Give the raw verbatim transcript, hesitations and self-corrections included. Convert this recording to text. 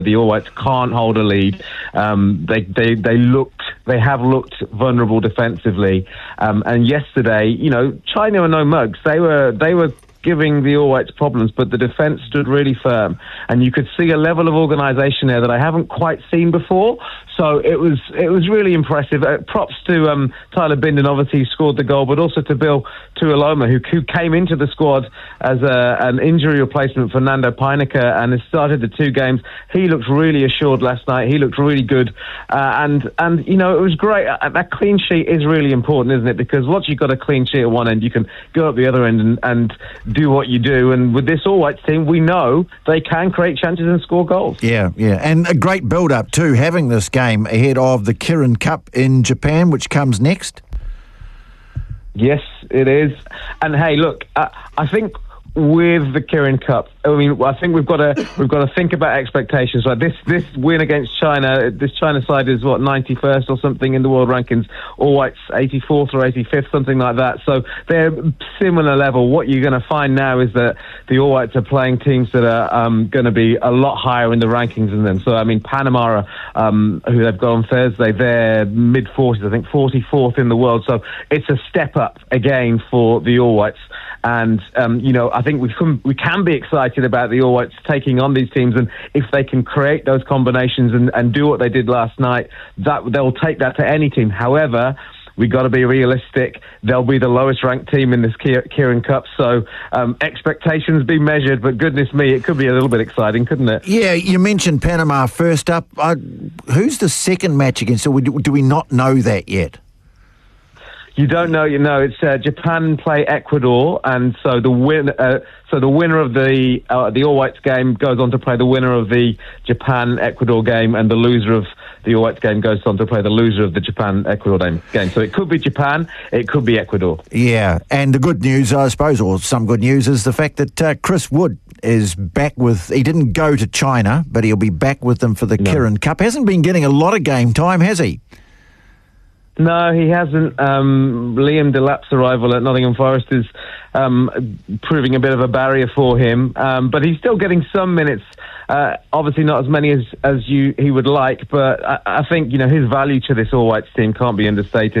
The All Whites can't hold a lead. Um, they, they, they looked, they have looked vulnerable defensively. Um, and yesterday, you know, China are no mugs. They were, they were giving the All Whites problems, but the defence stood really firm. And you could see a level of organisation there that I haven't quite seen before. So it was it was really impressive. Uh, props to um, Tyler Bindon, obviously, who scored the goal, but also to Bill Tuiloma, who, who came into the squad as a, an injury replacement for Nando Peinecker and has started the two games. He looked really assured last night. He looked really good. Uh, and, and, you know, it was great. Uh, that clean sheet is really important, isn't it? Because once you've got a clean sheet at one end, you can go up the other end and, and do what you do. And with this All Whites team, we know they can create chances and score goals. Yeah, yeah. And a great build-up, too, having this game ahead of the Kirin Cup in Japan, which comes next. Yes, it is. And hey, look, uh, I think with the Kirin Cup, I mean, I think we've got to we've got to think about expectations. Like this, this win against China, this China side is what ninety-first or something in the world rankings. All Whites eighty-fourth or eighty-fifth, something like that. So they're similar level. What you're going to find now is that the All Whites are playing teams that are um, going to be a lot higher in the rankings than them. So I mean, Panama, are, um, who they've got on Thursday, they're mid forties, I think forty-fourth in the world. So it's a step up again for the All Whites. And, um, you know, I think we can, we can be excited about the All Whites taking on these teams. And if they can create those combinations and, and do what they did last night, that they'll take that to any team. However, we got to be realistic. They'll be the lowest ranked team in this Kirin Cup. So um, expectations be measured. But goodness me, it could be a little bit exciting, couldn't it? Yeah, you mentioned Panama first up. Uh, who's the second match against? So we, do we not know that yet? You don't know, you know. It's uh, Japan play Ecuador, and so the win, uh, so the winner of the uh, the All Whites game goes on to play the winner of the Japan Ecuador game, and the loser of the All Whites game goes on to play the loser of the Japan Ecuador game. So it could be Japan, it could be Ecuador. Yeah, and the good news, I suppose, or some good news, is the fact that uh, Chris Wood is back with. He didn't go to China, but he'll be back with them for the no. Kirin Cup. Hasn't been getting a lot of game time, has he? No, he hasn't. Um, Liam Delap's arrival at Nottingham Forest is um, proving a bit of a barrier for him, um, but he's still getting some minutes. Uh, obviously, not as many as as you he would like, but I, I think you know his value to this All Whites team can't be understated.